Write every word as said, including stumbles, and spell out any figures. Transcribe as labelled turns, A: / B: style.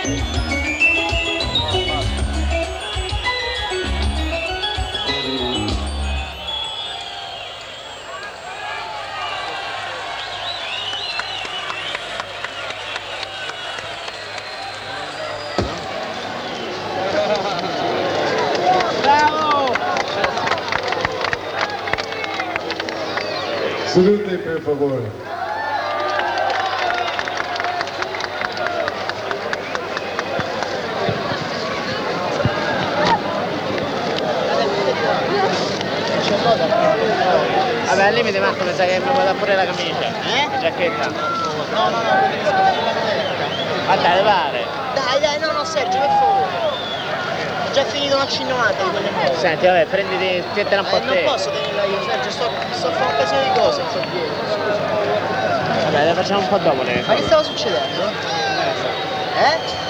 A: Seduti per favore.
B: Vabbè, al limite Marco mi sa che mi può dare pure la camicia. Eh? La giacchetta.
C: No, no, no,
B: Ma dai, pare.
C: dai, dai, no, no, Sergio, per favore. Ho già finito una cinquanta di quelle cose.
B: Senti, vabbè, prenditi, tientela un po'
C: Eh,
B: a
C: non
B: te.
C: posso tenerla io, Sergio, sto, sto a fare un casino di cose qua dietro.
B: Vabbè, le facciamo un po' dopo le
C: Ma che stava succedendo? Eh?